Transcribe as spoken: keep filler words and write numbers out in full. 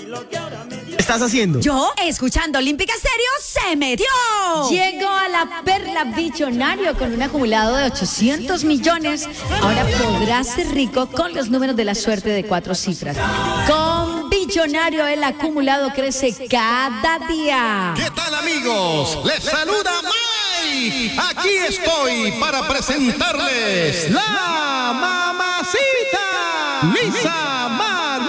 ¿Estás haciendo? Yo, escuchando Olímpica Stereo, se metió. Llegó a la perla billonario con un acumulado de ochocientos millones. Ahora podrás ser rico con los números de la suerte de cuatro cifras. Con Billonario el acumulado crece cada día. ¿Qué tal, amigos? Les saluda May. Aquí estoy para presentarles la mamacita Lisa.